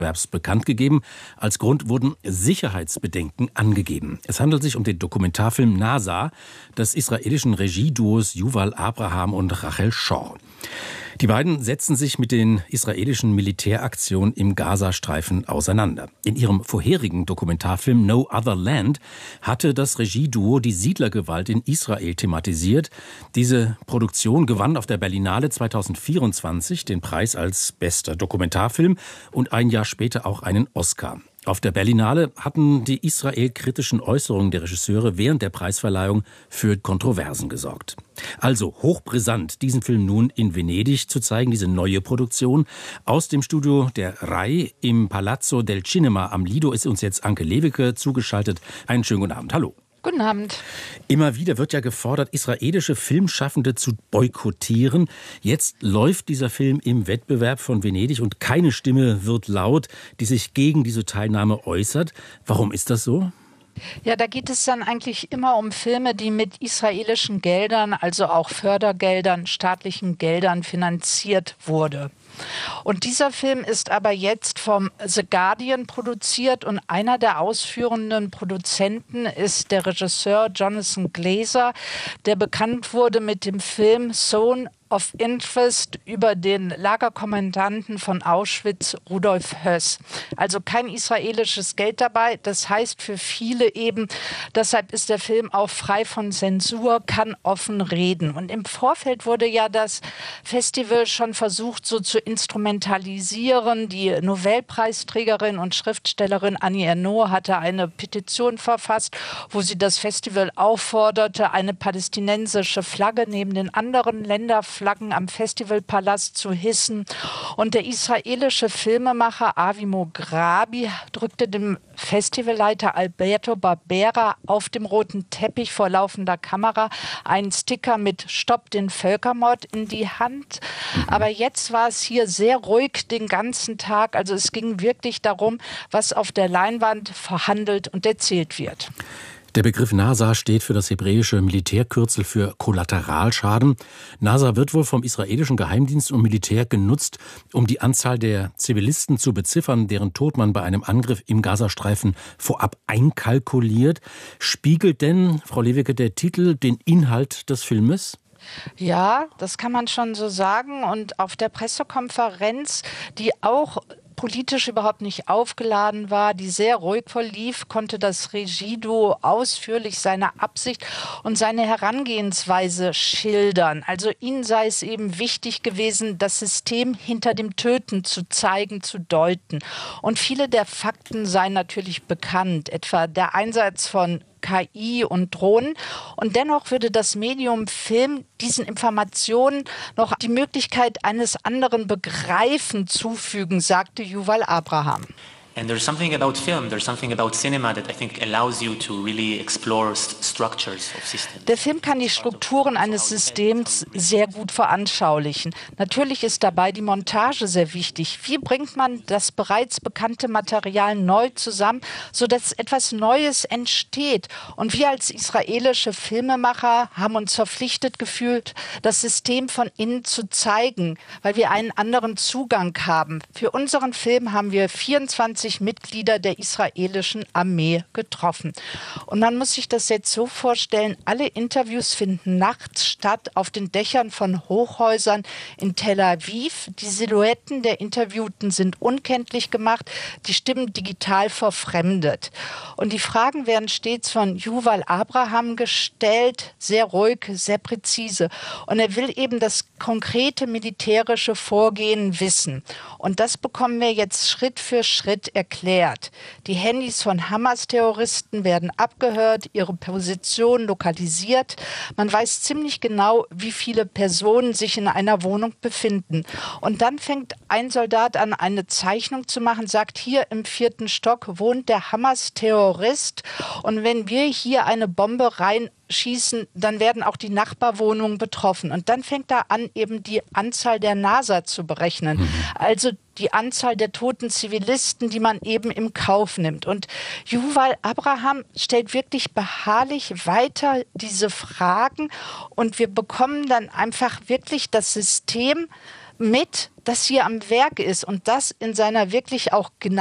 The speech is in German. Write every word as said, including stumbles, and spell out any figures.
Wettbewerbs bekannt gegeben. Als Grund wurden Sicherheitsbedenken angegeben. Es handelt sich um den Dokumentarfilm NASA des israelischen Regieduos Yuval Abraham und Rachel Shor. Die beiden setzen sich mit den israelischen Militäraktionen im Gazastreifen auseinander. In ihrem vorherigen Dokumentarfilm No Other Land hatte das Regieduo die Siedlergewalt in Israel thematisiert. Diese Produktion gewann auf der Berlinale zweitausendvierundzwanzig den Preis als bester Dokumentarfilm und ein Jahr später auch einen Oscar. Auf der Berlinale hatten die israelkritischen Äußerungen der Regisseure während der Preisverleihung für Kontroversen gesorgt. Also hochbrisant, diesen Film nun in Venedig zu zeigen, diese neue Produktion. Aus dem Studio der R A I im Palazzo del Cinema am Lido ist uns jetzt Anke Lewicke zugeschaltet. Einen schönen guten Abend. Hallo. Guten Abend. Immer wieder wird ja gefordert, israelische Filmschaffende zu boykottieren. Jetzt läuft dieser Film im Wettbewerb von Venedig und keine Stimme wird laut, die sich gegen diese Teilnahme äußert. Warum ist das so? Ja, da geht es dann eigentlich immer um Filme, die mit israelischen Geldern, also auch Fördergeldern, staatlichen Geldern finanziert wurde. Und dieser Film ist aber jetzt vom The Guardian produziert und einer der ausführenden Produzenten ist der Regisseur Jonathan Glazer, der bekannt wurde mit dem Film Zone of Interest über den Lagerkommandanten von Auschwitz, Rudolf Höss. Also kein israelisches Geld dabei. Das heißt für viele eben, deshalb ist der Film auch frei von Zensur, kann offen reden. Und im Vorfeld wurde ja das Festival schon versucht, so zu instrumentalisieren. Die Nobelpreisträgerin und Schriftstellerin Annie Ernaux hatte eine Petition verfasst, wo sie das Festival aufforderte, eine palästinensische Flagge neben den anderen Länderflaggen Flaggen am Festivalpalast zu hissen. Und der israelische Filmemacher Avi Mograbi drückte dem Festivalleiter Alberto Barbera auf dem roten Teppich vor laufender Kamera einen Sticker mit Stopp den Völkermord in die Hand. Aber jetzt war es hier sehr ruhig den ganzen Tag. Also es ging wirklich darum, was auf der Leinwand verhandelt und erzählt wird. Der Begriff NASA steht für das hebräische Militärkürzel für Kollateralschaden. NASA wird wohl vom israelischen Geheimdienst und Militär genutzt, um die Anzahl der Zivilisten zu beziffern, deren Tod man bei einem Angriff im Gazastreifen vorab einkalkuliert. Spiegelt denn, Frau Lewicke, der Titel den Inhalt des Filmes? Ja, das kann man schon so sagen. Und auf der Pressekonferenz, die auch politisch überhaupt nicht aufgeladen war, die sehr ruhig verlief, konnte das Regieduo ausführlich seine Absicht und seine Herangehensweise schildern. Also ihnen sei es eben wichtig gewesen, das System hinter dem Töten zu zeigen, zu deuten. Und viele der Fakten seien natürlich bekannt, etwa der Einsatz von K I und Drohnen. Und dennoch würde das Medium Film diesen Informationen noch die Möglichkeit eines anderen Begreifen zufügen, sagte Yuval Abraham. And there's something about film, there's something about cinema that I think allows you to really explore structures of systems. Der Film kann die Strukturen eines Systems sehr gut veranschaulichen. Natürlich ist dabei die Montage sehr wichtig. Wie bringt man das bereits bekannte Material neu zusammen, sodass etwas Neues entsteht? Und wir als israelische Filmemacher haben uns verpflichtet gefühlt, das System von innen zu zeigen, weil wir einen anderen Zugang haben. Für unseren Film haben wir vierundzwanzig Mitglieder der israelischen Armee getroffen. Und man muss sich das jetzt so vorstellen, alle Interviews finden nachts statt auf den Dächern von Hochhäusern in Tel Aviv. Die Silhouetten der Interviewten sind unkenntlich gemacht, die Stimmen digital verfremdet. Und die Fragen werden stets von Yuval Abraham gestellt, sehr ruhig, sehr präzise. Und er will eben das konkrete militärische Vorgehen wissen. Und das bekommen wir jetzt Schritt für Schritt erklärt. Die Handys von Hamas-Terroristen werden abgehört, ihre Position lokalisiert. Man weiß ziemlich genau, wie viele Personen sich in einer Wohnung befinden. Und dann fängt ein Soldat an, eine Zeichnung zu machen, sagt, hier im vierten Stock wohnt der Hamas-Terrorist. Und wenn wir hier eine Bombe rein schießen, dann werden auch die Nachbarwohnungen betroffen. Und dann fängt er an, eben die Anzahl der NASA zu berechnen. Mhm. Also die Anzahl der toten Zivilisten, die man eben im Kauf nimmt. Und Yuval Abraham stellt wirklich beharrlich weiter diese Fragen und wir bekommen dann einfach wirklich das System mit, das hier am Werk ist und das in seiner wirklich auch